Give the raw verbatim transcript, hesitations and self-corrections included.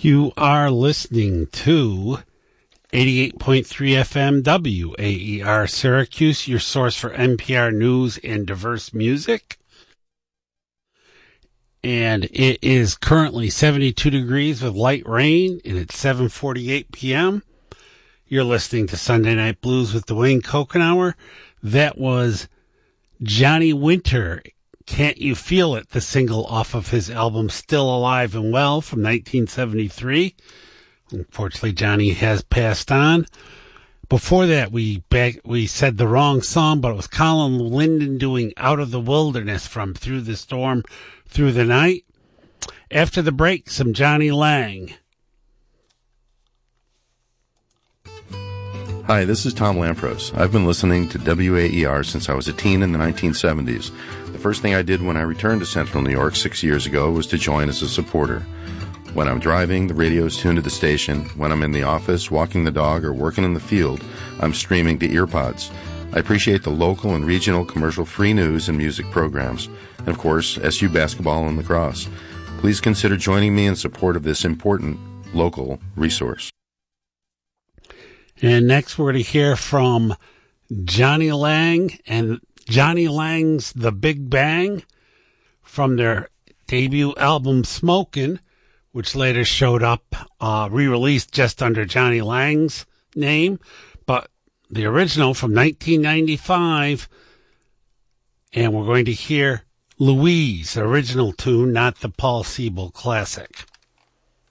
You are listening to eighty-eight point three F M W A E R Syracuse, your source for N P R news and diverse music. And it is currently seventy-two degrees with light rain, and it's seven forty-eight p.m. You're listening to Sunday Night Blues with Dwayne Kokenauer. That was Johnny Winter, Can't You Feel It, the single off of his album Still Alive and Well from nineteen seventy-three. Unfortunately, Johnny has passed on. Before that, we back, we said the wrong song, but it was Colin Linden doing Out of the Wilderness from Through the Storm, Through the Night. After the break, some Johnny Lang. Hi, this is Tom Lampros. I've been listening to W A E R since I was a teen in the nineteen seventies. The first thing I did when I returned to Central New York six years ago was to join as a supporter. When I'm driving, the radio is tuned to the station. When I'm in the office, walking the dog, or working in the field, I'm streaming to earpods. I appreciate the local and regional commercial-free news and music programs. And, of course, S U basketball and lacrosse. Please consider joining me in support of this important local resource. And next we're going to hear from Johnny Lang and Johnny Lang's The Big Bang from their debut album Smokin', which later showed up, uh, re-released just under Johnny Lang's name, but the original from nineteen ninety-five. And we're going to hear Louise, the original tune, not the Paul Siebel classic.